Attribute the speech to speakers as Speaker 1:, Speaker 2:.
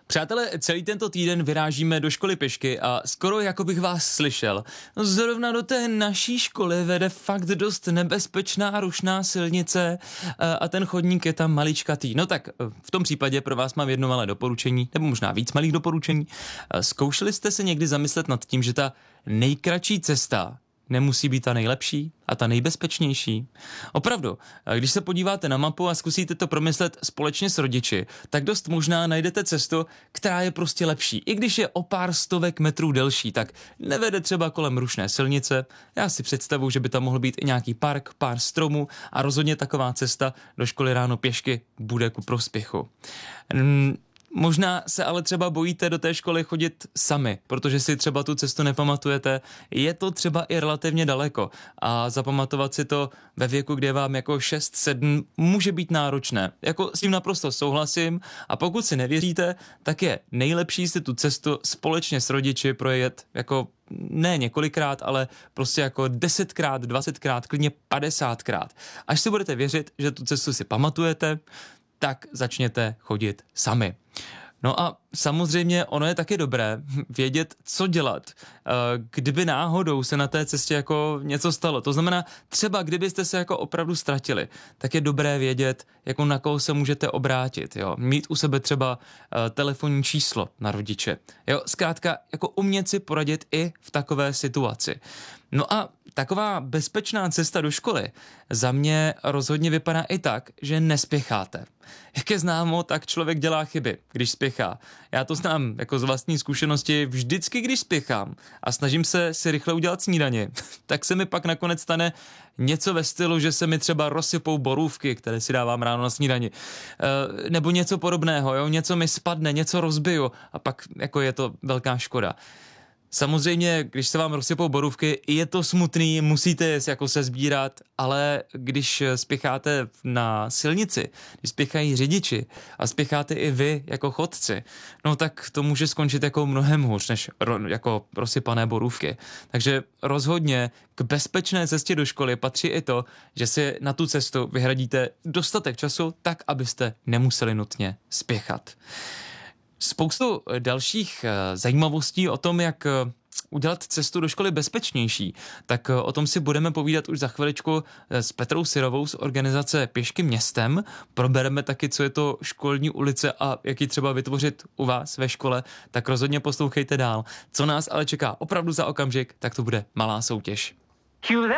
Speaker 1: Přátelé, celý tento týden vyrážíme do školy pěšky a skoro jako bych vás slyšel. Zrovna do té naší školy vede fakt dost nebezpečná rušná silnice a ten chodník je tam maličkatý. No tak v tom případě pro vás mám jedno malé doporučení, nebo možná víc malých doporučení. Zkoušeli jste se někdy zamyslet nad tím, že ta nejkratší cesta nemusí být ta nejlepší a ta nejbezpečnější? Opravdu, když se podíváte na mapu a zkusíte to promyslet společně s rodiči, tak dost možná najdete cestu, která je prostě lepší. I když je o pár stovek metrů delší, tak nevede třeba kolem rušné silnice. Já si představuji, že by tam mohl být i nějaký park, pár stromů a rozhodně taková cesta do školy ráno pěšky bude ku prospěchu. Možná se ale třeba bojíte do té školy chodit sami, protože si třeba tu cestu nepamatujete. Je to třeba i relativně daleko a zapamatovat si to ve věku, kde je vám jako 6-7, může být náročné. Jako s tím naprosto souhlasím a pokud si nevěříte, tak je nejlepší si tu cestu společně s rodiči projet jako ne několikrát, ale prostě jako 10krát, 20krát, klidně 50krát. Až si budete věřit, že tu cestu si pamatujete, tak začněte chodit sami. No a samozřejmě ono je taky dobré vědět, co dělat, kdyby náhodou se na té cestě jako něco stalo. To znamená, třeba kdybyste se jako opravdu ztratili, tak je dobré vědět, jako na koho se můžete obrátit. Jo? Mít u sebe třeba telefonní číslo na rodiče. Jo? Zkrátka jako umět si poradit i v takové situaci. No a taková bezpečná cesta do školy za mě rozhodně vypadá i tak, že nespěcháte. Jak je známo, tak člověk dělá chyby, když spěchá. Já to znám jako z vlastní zkušenosti vždycky, když spěchám a snažím se si rychle udělat snídaně, tak se mi pak nakonec stane něco ve stylu, že se mi třeba rozsypou borůvky, které si dávám ráno na snídani, nebo něco podobného, jo? Něco mi spadne, něco rozbiju a pak jako je to velká škoda. Samozřejmě, když se vám rozsypou borůvky, je to smutný, musíte je jako se sbírat, ale když spěcháte na silnici, když spěchají řidiči a spěcháte i vy jako chodci, no tak to může skončit jako mnohem hůř, než jako rozsypané borůvky. Takže rozhodně k bezpečné cestě do školy patří i to, že si na tu cestu vyhradíte dostatek času, tak abyste nemuseli nutně spěchat. Spoustu dalších zajímavostí o tom, jak udělat cestu do školy bezpečnější, tak o tom si budeme povídat už za chviličku s Petrou Syrovou z organizace Pěšky městem. Probereme taky, co je to školní ulice a jak ji třeba vytvořit u vás ve škole, tak rozhodně poslouchejte dál. Co nás ale čeká opravdu za okamžik, tak to bude malá soutěž.
Speaker 2: Cue